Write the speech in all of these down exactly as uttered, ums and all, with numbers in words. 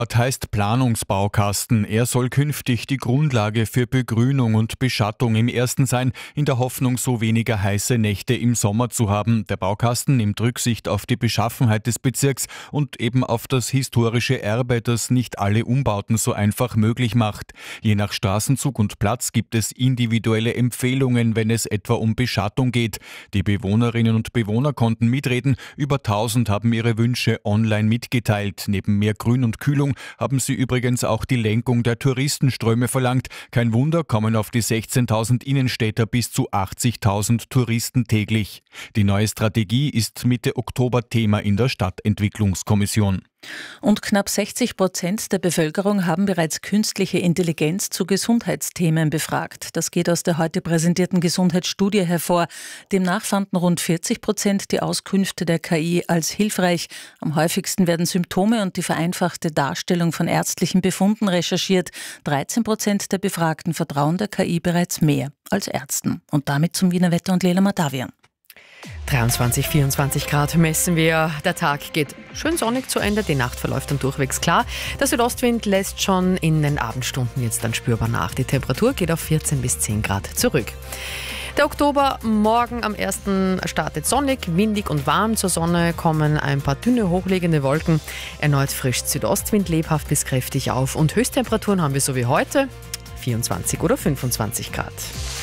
Heißt Planungsbaukasten. Er soll künftig die Grundlage für Begrünung und Beschattung im Ersten sein, in der Hoffnung, so weniger heiße Nächte im Sommer zu haben. Der Baukasten nimmt Rücksicht auf die Beschaffenheit des Bezirks und eben auf das historische Erbe, das nicht alle Umbauten so einfach möglich macht. Je nach Straßenzug und Platz gibt es individuelle Empfehlungen, wenn es etwa um Beschattung geht. Die Bewohnerinnen und Bewohner konnten mitreden. Über tausend haben ihre Wünsche online mitgeteilt. Neben mehr Grün und Kühlung haben sie übrigens auch die Lenkung der Touristenströme verlangt. Kein Wunder, kommen auf die sechzehntausend Innenstädter bis zu achtzigtausend Touristen täglich. Die neue Strategie ist Mitte Oktober Thema in der Stadtentwicklungskommission. Und knapp sechzig Prozent der Bevölkerung haben bereits künstliche Intelligenz zu Gesundheitsthemen befragt. Das geht aus der heute präsentierten Gesundheitsstudie hervor. Demnach fanden rund vierzig Prozent die Auskünfte der K I als hilfreich. Am häufigsten werden Symptome und die vereinfachte Darstellung von ärztlichen Befunden recherchiert. dreizehn Prozent der Befragten vertrauen der K I bereits mehr als Ärzten. Und damit zum Wiener Wetter und Leila Madavian. dreiundzwanzig, vierundzwanzig Grad messen wir. Der Tag geht schön sonnig zu Ende, die Nacht verläuft dann durchwegs klar. Der Südostwind lässt schon in den Abendstunden jetzt dann spürbar nach. Die Temperatur geht auf vierzehn bis zehn Grad zurück. Der Oktober morgen am ersten startet sonnig, windig und warm. Zur Sonne kommen ein paar dünne, hochliegende Wolken. Erneut frischt Südostwind lebhaft bis kräftig auf. Und Höchsttemperaturen haben wir so wie heute vierundzwanzig oder fünfundzwanzig Grad.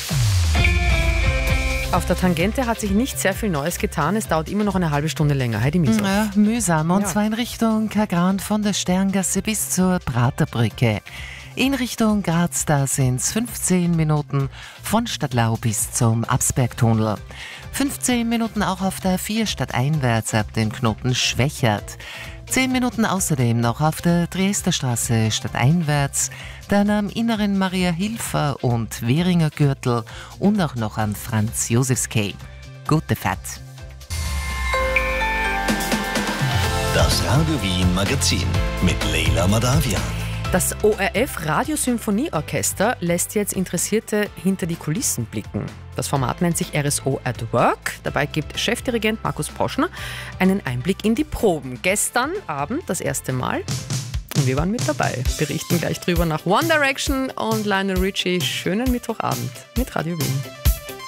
Auf der Tangente hat sich nicht sehr viel Neues getan. Es dauert immer noch eine halbe Stunde länger. Heidi Miesel. Ja, mühsam. Und Ja. zwar in Richtung Kagran von der Sterngasse bis zur Praterbrücke. In Richtung Graz, da sind es fünfzehn Minuten von Stadtlau bis zum Absbergtunnel. fünfzehn Minuten auch auf der A vier stadteinwärts ab dem Knoten Schwächert. zehn Minuten außerdem noch auf der Triesterstraße stadteinwärts, dann am inneren Maria-Hilfer und Währinger Gürtel und auch noch am Franz-Josefs-Quai. Gute Fahrt! Das Radio Wien Magazin mit Leila Madavian. Das O R F Radiosymphonieorchester lässt jetzt Interessierte hinter die Kulissen blicken. Das Format nennt sich R S O at Work. Dabei gibt Chefdirigent Markus Poschner einen Einblick in die Proben. Gestern Abend das erste Mal. Und wir waren mit dabei. Berichten gleich drüber nach One Direction und Lionel Richie. Schönen Mittwochabend mit Radio Wien.